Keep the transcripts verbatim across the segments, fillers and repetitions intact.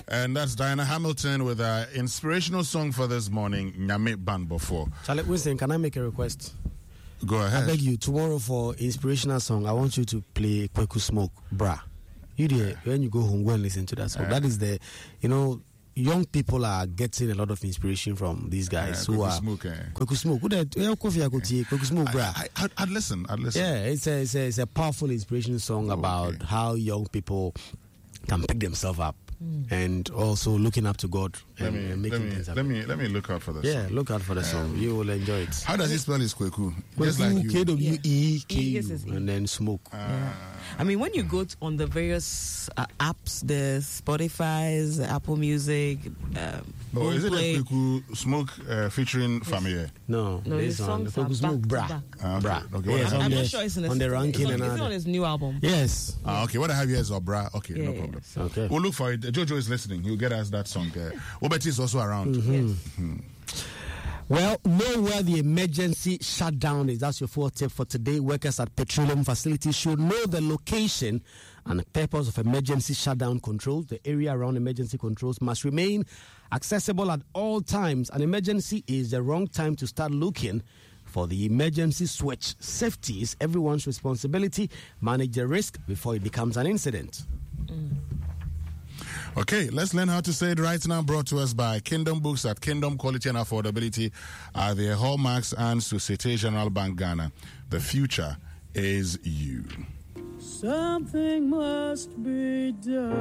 And that's Diana Hamilton with an inspirational song for this morning, Nyame Banbofo. Charlie Winston, can I make a request? Go ahead. I beg you, tomorrow for inspirational song, I want you to play Kweku Smoke, Bra. You there, when you go home, go and listen to that song. Uh, that is the, you know, young people are getting a lot of inspiration from these guys uh, who are Smoke, eh? Kweku Smoke. Kweku Smoke, Bra. I, I, I'd listen. I'd listen. Yeah, it's a, it's a, it's a powerful inspirational song oh, about okay. how young people can pick themselves up. Mm. And also looking up to God and, let me, and making let me, things happen. Let me let me look out for this. Yeah, song. look out for the song. Um, you will enjoy it. How does he spell his Kweku? Kweku, Just like you. K W E K U, and then smoke. Uh, yeah. I mean, when you go t- on the various uh, apps, the Spotify's, Apple Music, um, oh, is it a Kweku Smoke uh, featuring Famille? No, no, his songs are Kweku Smoke, Bra. Ah, okay. Bra. Okay, yes, I'm on not the, sure it's in on the ranking it's on, and it's on his new album. Yes. Ah, okay. What I have here is Bra. Okay, yeah, no problem. Yeah, so. Okay. We'll look for it. Jojo is listening. He'll get us that song. Uh, Obet is also around. Mm-hmm. Yes. Mm-hmm. Well, know where the emergency shutdown is. That's your fourth tip for today. Workers at petroleum facilities should know the location and the purpose of emergency shutdown controls. The area around emergency controls must remain accessible at all times. An emergency is the wrong time to start looking for the emergency switch. Safety is everyone's responsibility. Manage the risk before it becomes an incident. Mm. Okay, let's learn how to say it right now. Brought to us by Kingdom Books. At Kingdom, quality and affordability are their hallmarks, and Societe Generale Bank Ghana. The future is you. Something must be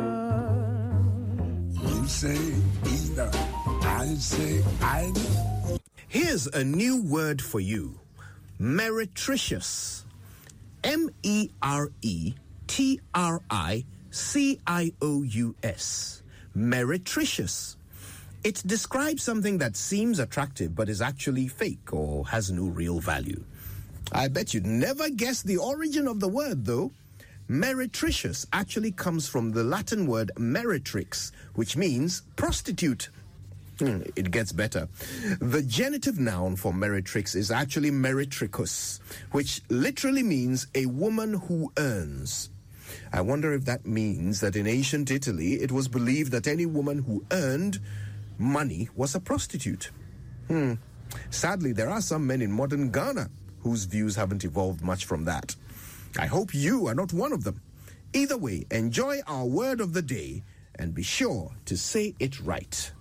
done. You say either. I say either. Here's a new word for you. Meretricious. M E R E T R I C I O U S. Meretricious. It describes something that seems attractive but is actually fake or has no real value. I bet you'd never guess the origin of the word, though. Meretricious actually comes from the Latin word meretrix, which means prostitute. It gets better. The genitive noun for meretrix is actually meretricus, which literally means a woman who earns. I wonder if that means that in ancient Italy, it was believed that any woman who earned money was a prostitute. Hmm. Sadly, there are some men in modern Ghana whose views haven't evolved much from that. I hope you are not one of them. Either way, enjoy our word of the day and be sure to say it right.